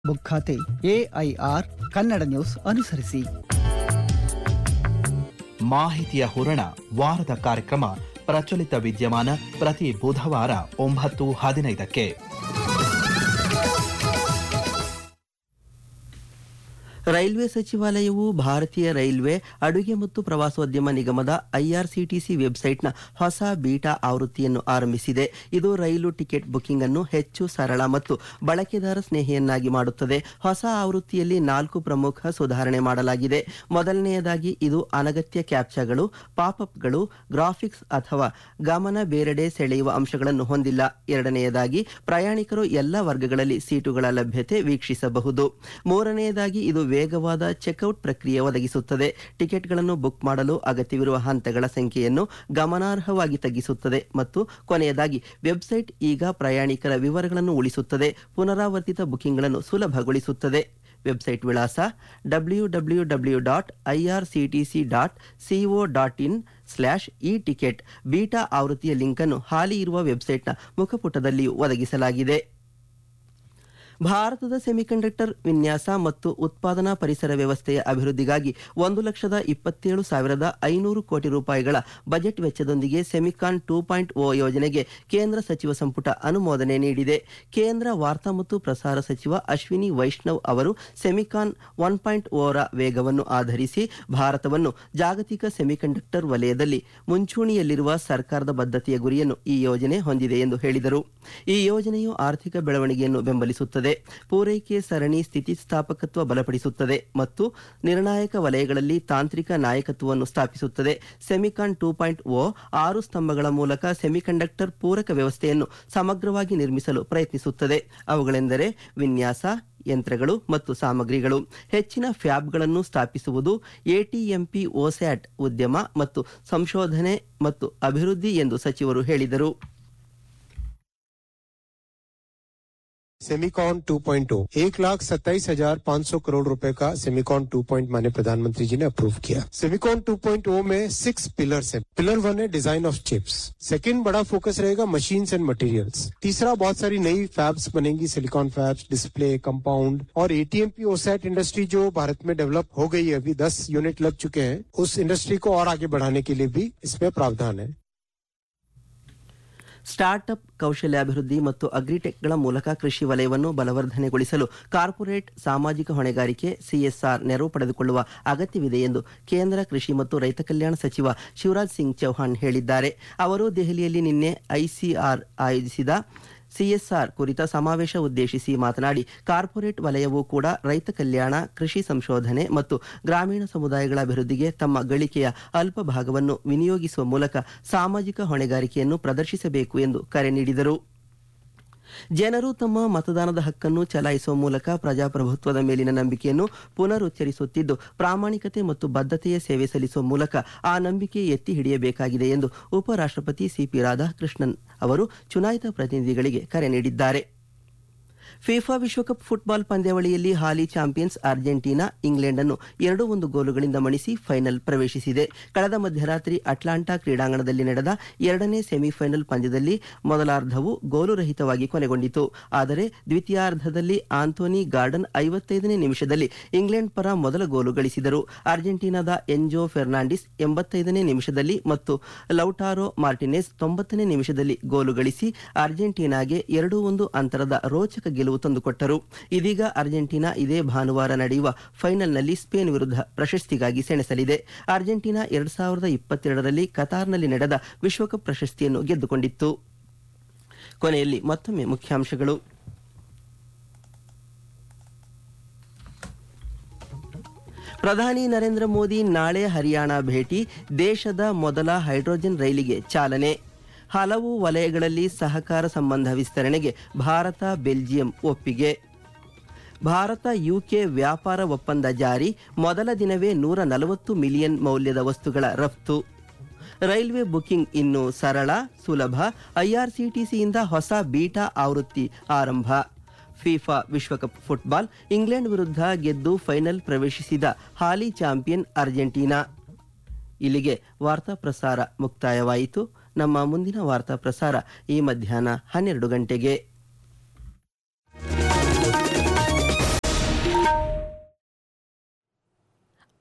Book ಖಾತೆ AIR Kannada news ಅನುಸರಿಸಿ. ಮಾಹಿತಿಯ ಹೂರಣ ವಾರದ ಕಾರ್ಯಕ್ರಮ ಪ್ರಚಲಿತ ವಿದ್ಯಮಾನ ಪ್ರತಿ ಬುಧವಾರ 9:15ಕ್ಕೆ. ರೈಲ್ವೆ ಸಚಿವಾಲಯವು ಭಾರತೀಯ ರೈಲ್ವೆ ಅಡುಗೆ ಮತ್ತು ಪ್ರವಾಸೋದ್ಯಮ ನಿಗಮದ IRCTC ವೆಬ್ಸೈಟ್ನ ಹೊಸ ಬೀಟಾ ಆವೃತ್ತಿಯನ್ನು ಆರಂಭಿಸಿದೆ. ಇದು ರೈಲು ಟಿಕೆಟ್ ಬುಕಿಂಗ್ ಅನ್ನು ಹೆಚ್ಚು ಸರಳ ಮತ್ತು ಬಳಕೆದಾರ ಸ್ನೇಹಿಯನ್ನಾಗಿ ಮಾಡುತ್ತದೆ. ಹೊಸ ಆವೃತ್ತಿಯಲ್ಲಿ 4 ಪ್ರಮುಖ ಸುಧಾರಣೆ ಮಾಡಲಾಗಿದೆ. ಮೊದಲನೆಯದಾಗಿ ಇದು ಅನಗತ್ಯ ಕ್ಯಾಪ್ಚಾಗಳು, ಪಾಪ್ಅಪ್ಗಳು, ಗ್ರಾಫಿಕ್ಸ್ ಅಥವಾ ಗಮನ ಬೇರೆಡೆ ಸೆಳೆಯುವ ಅಂಶಗಳನ್ನು ಹೊಂದಿಲ್ಲ. ಎರಡನೆಯದಾಗಿ ಪ್ರಯಾಣಿಕರು ಎಲ್ಲ ವರ್ಗಗಳಲ್ಲಿ ಸೀಟುಗಳ ಲಭ್ಯತೆ ವೀಕ್ಷಿಸಬಹುದು. ಮೂರನೆಯದಾಗಿ ಇದು ವೇಗವಾದ ಚೆಕ್ಔಟ್ ಪ್ರಕ್ರಿಯೆ ಒದಗಿಸುತ್ತದೆ. ಟಿಕೆಟ್ಗಳನ್ನು ಬುಕ್ ಮಾಡಲು ಅಗತ್ಯವಿರುವ ಹಂತಗಳ ಸಂಖ್ಯೆಯನ್ನು ಗಮನಾರ್ಹವಾಗಿ ತಗ್ಗಿಸುತ್ತದೆ. ಮತ್ತು ಕೊನೆಯದಾಗಿ ವೆಬ್ಸೈಟ್ ಈಗ ಪ್ರಯಾಣಿಕರ ವಿವರಗಳನ್ನು ಉಳಿಸುತ್ತದೆ, ಪುನರಾವರ್ತಿತ ಬುಕಿಂಗ್ಗಳನ್ನು ಸುಲಭಗೊಳಿಸುತ್ತದೆ. ವೆಬ್ಸೈಟ್ ವಿಳಾಸ www.irctc.co.in/e-ticket. ಬೀಟಾ ಆವೃತ್ತಿಯ ಲಿಂಕ್ ಅನ್ನು ಹಾಲಿ ಇರುವ ವೆಬ್ಸೈಟ್ನ ಮುಖಪುಟದಲ್ಲಿಯೂ ಒದಗಿಸಲಾಗಿದೆ. ಭಾರತದ ಸೆಮಿಕಂಡಕ್ಟರ್ ವಿನ್ಯಾಸ ಮತ್ತು ಉತ್ಪಾದನಾ ಪರಿಸರ ವ್ಯವಸ್ಥೆಯ ಅಭಿವೃದ್ಧಿಗಾಗಿ 1,27,500 ಕೋಟಿ ರೂಪಾಯಿಗಳ ಬಜೆಟ್ ವೆಚ್ಚದೊಂದಿಗೆ ಸೆಮಿಕಾನ್ 2.0 ಯೋಜನೆಗೆ ಕೇಂದ್ರ ಸಚಿವ ಸಂಪುಟ ಅನುಮೋದನೆ ನೀಡಿದೆ. ಕೇಂದ್ರ ವಾರ್ತಾ ಮತ್ತು ಪ್ರಸಾರ ಸಚಿವ ಅಶ್ವಿನಿ ವೈಷ್ಣವ್ ಅವರು ಸೆಮಿಕಾನ್ 1.0 ರ ವೇಗವನ್ನು ಆಧರಿಸಿ ಭಾರತವನ್ನು ಜಾಗತಿಕ ಸೆಮಿಕಂಡಕ್ಟರ್ ವಲಯದಲ್ಲಿ ಮುಂಚೂಣಿಯಲ್ಲಿರುವ ಸರ್ಕಾರದ ಬದ್ಧತೆಯ ಗುರಿಯನ್ನು ಈ ಯೋಜನೆ ಹೊಂದಿದೆ ಎಂದು ಹೇಳಿದರು. ಈ ಯೋಜನೆಯು ಆರ್ಥಿಕ ಬೆಳವಣಿಗೆಯನ್ನು ಬೆಂಬಲಿಸುತ್ತದೆ, ಪೂರೈಕೆ ಸರಣಿ ಸ್ಥಿತಿಸ್ಥಾಪಕತ್ವ ಬಲಪಡಿಸುತ್ತದೆ ಮತ್ತು ನಿರ್ಣಾಯಕ ವಲಯಗಳಲ್ಲಿ ತಾಂತ್ರಿಕ ನಾಯಕತ್ವವನ್ನು ಸ್ಥಾಪಿಸುತ್ತದೆ. ಸೆಮಿಕಾನ್ 2.0 6 ಸ್ತಂಭಗಳ ಮೂಲಕ ಸೆಮಿಕಂಡಕ್ಟರ್ ಪೂರಕ ವ್ಯವಸ್ಥೆಯನ್ನು ಸಮಗ್ರವಾಗಿ ನಿರ್ಮಿಸಲು ಪ್ರಯತ್ನಿಸುತ್ತದೆ. ಅವುಗಳೆಂದರೆ ವಿನ್ಯಾಸ, ಯಂತ್ರಗಳು ಮತ್ತು ಸಾಮಗ್ರಿಗಳು, ಹೆಚ್ಚಿನ ಫ್ಯಾಬ್ಗಳನ್ನು ಸ್ಥಾಪಿಸುವುದು, ATMP OSAT ಉದ್ಯಮ ಮತ್ತು ಸಂಶೋಧನೆ ಮತ್ತು ಅಭಿವೃದ್ಧಿ ಎಂದು ಸಚಿವರು ಹೇಳಿದರು. सेमिकॉन 2.0 1,27,500 करोड़ रुपए का सेमिकॉन 2.0 माने प्रधानमंत्री जी ने अप्रूव किया. सेमिकॉन 2.0 में 6 पिलर्स हैं. पिलर 1 है डिजाइन ऑफ चिप्स. सेकंड बड़ा फोकस रहेगा मशीन्स एंड मटेरियल्स. तीसरा बहुत सारी नई फैब्स बनेंगी, सिलिकॉन फैब्स, डिस्प्ले, कंपाउंड और ATMP OSAT इंडस्ट्री जो भारत में डेवलप हो गई है, अभी 10 यूनिट लग चुके हैं. उस इंडस्ट्री को और आगे बढ़ाने के लिए भी इसमें प्रावधान है. ಸ್ಟಾರ್ಟ್ಅಪ್, ಕೌಶಲ್ಯಾಭಿವೃದ್ಧಿ ಮತ್ತು ಅಗ್ರಿಟೆಕ್ಗಳ ಮೂಲಕ ಕೃಷಿ ವಲಯವನ್ನು ಬಲವರ್ಧನೆಗೊಳಿಸಲು ಕಾರ್ಪೊರೇಟ್ ಸಾಮಾಜಿಕ ಹೊಣೆಗಾರಿಕೆ CSR ನೆರವು ಪಡೆದುಕೊಳ್ಳುವ ಅಗತ್ಯವಿದೆ ಎಂದು ಕೇಂದ್ರ ಕೃಷಿ ಮತ್ತು ರೈತ ಕಲ್ಯಾಣ ಸಚಿವ ಶಿವರಾಜ್ ಸಿಂಗ್ ಚೌಹಾಣ್ ಹೇಳಿದ್ದಾರೆ. ಅವರು ದೆಹಲಿಯಲ್ಲಿ ನಿನ್ನೆ ICR ಆಯೋಜಿಸಿದ CSR ಕುರಿತ ಸಮಾವೇಶ ಉದ್ದೇಶಿಸಿ ಮಾತನಾಡಿ, ಕಾರ್ಪೊರೇಟ್ ವಲಯವೂ ಕೂಡ ರೈತ ಕಲ್ಯಾಣ, ಕೃಷಿ ಸಂಶೋಧನೆ ಮತ್ತು ಗ್ರಾಮೀಣ ಸಮುದಾಯಗಳ ಅಭಿವೃದ್ಧಿಗೆ ತಮ್ಮ ಗಳಿಕೆಯ ಅಲ್ಪ ಭಾಗವನ್ನು ವಿನಿಯೋಗಿಸುವ ಮೂಲಕ ಸಾಮಾಜಿಕ ಹೊಣೆಗಾರಿಕೆಯನ್ನು ಪ್ರದರ್ಶಿಸಬೇಕು ಎಂದು ಕರೆ ನೀಡಿದರು. ಜನರು ತಮ್ಮ ಮತದಾನದ ಹಕ್ಕನ್ನು ಚಲಾಯಿಸುವ ಮೂಲಕ ಪ್ರಜಾಪ್ರಭುತ್ವದ ಮೇಲಿನ ನಂಬಿಕೆಯನ್ನು ಪುನರುಚ್ಚರಿಸುತ್ತಿದ್ದು, ಪ್ರಾಮಾಣಿಕತೆ ಮತ್ತು ಬದ್ಧತೆಯ ಸೇವೆ ಸಲ್ಲಿಸುವ ಮೂಲಕ ಆ ನಂಬಿಕೆ ಎತ್ತಿ ಹಿಡಿಯಬೇಕಾಗಿದೆ ಎಂದು ಉಪರಾಷ್ಟ್ರಪತಿ CP ರಾಧಾಕೃಷ್ಣನ್ ಅವರು ಚುನಾಯಿತ ಪ್ರತಿನಿಧಿಗಳಿಗೆ ಕರೆ ನೀಡಿದ್ದಾರೆ. ಫಿಫಾ ವಿಶ್ವಕಪ್ ಫುಟ್ಬಾಲ್ ಪಂದ್ಯಾವಳಿಯಲ್ಲಿ ಹಾಲಿ ಚಾಂಪಿಯನ್ಸ್ ಅರ್ಜೆಂಟೀನಾ ಇಂಗ್ಲೆಂಡ್ ಅನ್ನು 2-1 ಗೋಲುಗಳಿಂದ ಮಣಿಸಿ ಫೈನಲ್ ಪ್ರವೇಶಿಸಿದೆ. ಕಳೆದ ಮಧ್ಯರಾತ್ರಿ ಅಟ್ಲಾಂಟಾ ಕ್ರೀಡಾಂಗಣದಲ್ಲಿ ನಡೆದ ಎರಡನೇ ಸೆಮಿಫೈನಲ್ ಪಂದ್ಯದಲ್ಲಿ ಮೊದಲಾರ್ಧವು ಗೋಲುರಹಿತವಾಗಿ ಕೊನೆಗೊಂಡಿತು. ಆದರೆ ದ್ವಿತೀಯಾರ್ಧದಲ್ಲಿ ಆಂಥೋನಿ ಗಾರ್ಡನ್ 55ನೇ ನಿಮಿಷದಲ್ಲಿ ಇಂಗ್ಲೆಂಡ್ ಪರ ಮೊದಲ ಗೋಲು ಗಳಿಸಿದರು. ಅರ್ಜೆಂಟೀನಾದ ಎನ್ಜೋ ಫೆರ್ನಾಂಡಿಸ್ 85ನೇ ನಿಮಿಷದಲ್ಲಿ ಮತ್ತು ಲೌಟಾರೋ ಮಾರ್ಟಿನೆಸ್ 90ನೇ ನಿಮಿಷದಲ್ಲಿ ಗೋಲು ಗಳಿಸಿ ಅರ್ಜೆಂಟೀನಾಗೆ 2-1 ಅಂತರದ ರೋಚಕ ಗೆಲುವು ತಂದುಕೊಟ್ಟರು. ಇದೀಗ ಅರ್ಜೆಂಟೀನಾ ಇದೇ ಭಾನುವಾರ ನಡೆಯುವ ಫೈನಲ್ನಲ್ಲಿ ಸ್ಪೇನ್ ವಿರುದ್ಧ ಪ್ರಶಸ್ತಿಗಾಗಿ ಸೆಣಸಲಿದೆ. ಅರ್ಜೆಂಟೀನಾ 2022ರಲ್ಲಿ ಕತಾರ್ನಲ್ಲಿ ನಡೆದ ವಿಶ್ವಕಪ್ ಪ್ರಶಸ್ತಿಯನ್ನು ಗೆದ್ದುಕೊಂಡಿತ್ತು. ಕೊನೆಯಲ್ಲಿ ಮತ್ತೊಮ್ಮೆ ಮುಖ್ಯಾಂಶಗಳು. ಪ್ರಧಾನಿ ನರೇಂದ್ರ ಮೋದಿ ನಾಳೆ ಹರಿಯಾಣ ಭೇಟಿ, ದೇಶದ ಮೊದಲ ಹೈಡ್ರೋಜನ್ ರೈಲಿಗೆ ಚಾಲನೆ. ಹಲವು ವಲಯಗಳಲ್ಲಿ ಸಹಕಾರ ಸಂಬಂಧ ವಿಸ್ತರಣೆಗೆ ಭಾರತ ಬೆಲ್ಜಿಯಂ ಒಪ್ಪಿಗೆ. ಭಾರತ UK ವ್ಯಾಪಾರ ಒಪ್ಪಂದ ಜಾರಿ, ಮೊದಲ ದಿನವೇ 140 ಮಿಲಿಯನ್ ಮೌಲ್ಯದ ವಸ್ತುಗಳ ರಫ್ತು. ರೈಲ್ವೆ ಬುಕಿಂಗ್ ಇನ್ನು ಸರಳ, ಸುಲಭ, IRCTCಯಿಂದ ಹೊಸ ಬೀಟಾ ಆವೃತ್ತಿ ಆರಂಭ. ಫಿಫಾ ವಿಶ್ವಕಪ್ ಫುಟ್ಬಾಲ್, ಇಂಗ್ಲೆಂಡ್ ವಿರುದ್ಧ ಗೆದ್ದು ಫೈನಲ್ ಪ್ರವೇಶಿಸಿದ ಹಾಲಿ ಚಾಂಪಿಯನ್ ಅರ್ಜೆಂಟೀನಾ. ಇಲ್ಲಿಗೆ ವಾರ್ತಾ ಪ್ರಸಾರ ಮುಕ್ತಾಯವಾಯಿತು. ನಮ್ಮ ಮುಂದಿನ ವಾರ್ತಾ ಪ್ರಸಾರ ಈ ಮಧ್ಯಾಹ್ನ 12 ಗಂಟೆಗೆ.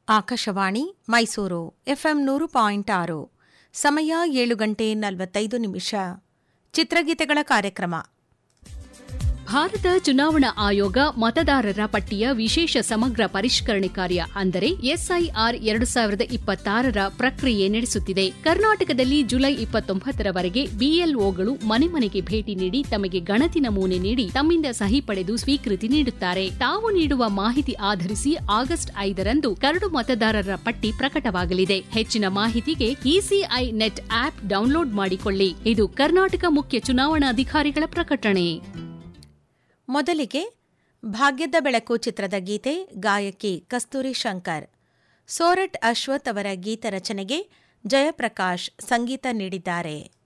ಆಕಾಶವಾಣಿ ಮೈಸೂರು ಎಫ್ಎಂ 100.6 ಸಮಯ 7:45 ಚಿತ್ರಗೀತೆಗಳ ಕಾರ್ಯಕ್ರಮ. ಭಾರತ ಚುನಾವಣಾ ಆಯೋಗ ಮತದಾರರ ಪಟ್ಟಿಯ ವಿಶೇಷ ಸಮಗ್ರ ಪರಿಷ್ಕರಣೆ ಕಾರ್ಯ ಅಂದರೆ ಎಸ್ಐಆರ್ 2026ರ ಪ್ರಕ್ರಿಯೆ ನಡೆಸುತ್ತಿದೆ. ಕರ್ನಾಟಕದಲ್ಲಿ ಜುಲೈ 29ರವರೆಗೆ ಬಿಎಲ್ಒಗಳು ಮನೆ ಮನೆಗೆ ಭೇಟಿ ನೀಡಿ ತಮಗೆ ಗಣತಿ ನಮೂನೆ ನೀಡಿ ತಮ್ಮಿಂದ ಸಹಿ ಪಡೆದು ಸ್ವೀಕೃತಿ ನೀಡುತ್ತಾರೆ. ತಾವು ನೀಡುವ ಮಾಹಿತಿ ಆಧರಿಸಿ ಆಗಸ್ಟ್ 5ರಂದು ಕರಡು ಮತದಾರರ ಪಟ್ಟಿ ಪ್ರಕಟವಾಗಲಿದೆ. ಹೆಚ್ಚಿನ ಮಾಹಿತಿಗೆ ಇಸಿಐ ನೆಟ್ ಆಪ್ ಡೌನ್ಲೋಡ್ ಮಾಡಿಕೊಳ್ಳಿ. ಇದು ಕರ್ನಾಟಕ ಮುಖ್ಯ ಚುನಾವಣಾಧಿಕಾರಿಗಳ ಪ್ರಕಟಣೆ. ಮೊದಲಿಗೆ ಭಾಗ್ಯದ ಬೆಳಕು ಚಿತ್ರದ ಗೀತೆ, ಗಾಯಕಿ ಕಸ್ತೂರಿ ಶಂಕರ್. ಸೋರಠ್ ಅಶ್ವಥ್ ಅವರ ಗೀತ ರಚನೆಗೆ ಜಯಪ್ರಕಾಶ್ ಸಂಗೀತ ನೀಡಿದ್ದಾರೆ.